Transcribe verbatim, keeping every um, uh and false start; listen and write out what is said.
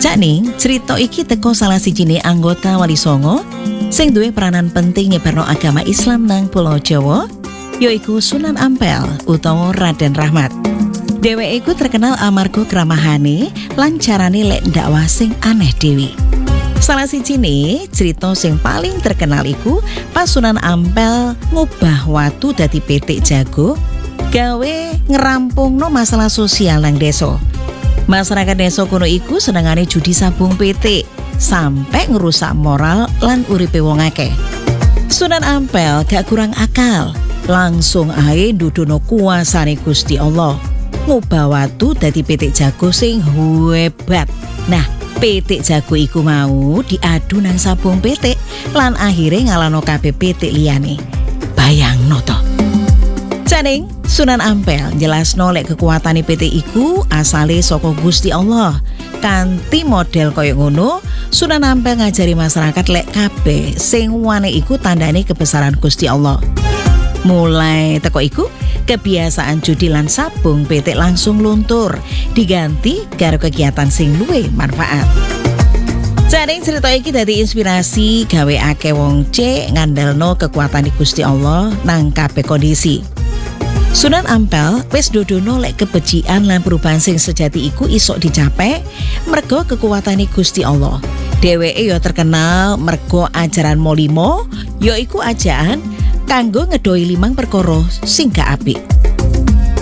Cakning, cerita iki teko salah sijine anggota Wali Songo sing duwe peranan penting nyebarno agama Islam nang Pulau Jawa, yaiku Sunan Ampel utawa Raden Rahmat. Dheweke iku terkenal amarga kramahane lan carane lek dakwah sing aneh dewi. Salah sijine cerita sing paling terkenal iku pas Sunan Ampel ngubah watu dadi pitik jago gawe ngerampungno masalah sosial nang desa. Masyarakat desa kono iku senengane judi sabung pitik sampai ngerusak moral lan uripe wong akeh. Sunan Ampel gak kurang akal, langsung ae ndudono kuasane Gusti Allah. Ngubah watu dadi pitik jago sing hebat. Nah, pitik jago iku mau diadu nang sabung pitik lan akhirnya ngalano kabeh pitik liyane. Bayangno to. Janing Sunan Ampel jelasno lek kekuatane pitik iku asale saka Gusti Allah. Kanthi model koyo ngono, Sunan Ampel ngajari masyarakat lek kabeh sing wane iku tandane kebesaran Gusti Allah. Mulai teko iku, kebiasaan judi lan sabung pitik langsung luntur, diganti karo kegiatan sing luwih manfaat. Jaring cerita iki dadi inspirasi gawe akeh wong cek ngandalno kekuatan Gusti Allah nang kabeh kondisi. Sunan Ampel wis dodono lek kebejian lan perubahan sing sejati iku isok dicapai mergo kekuatane Gusti Allah. Dheweke ya terkenal mergo ajaran Molimo, yaiku ajaan kanggo ngedoi limang perkara sing gak apik.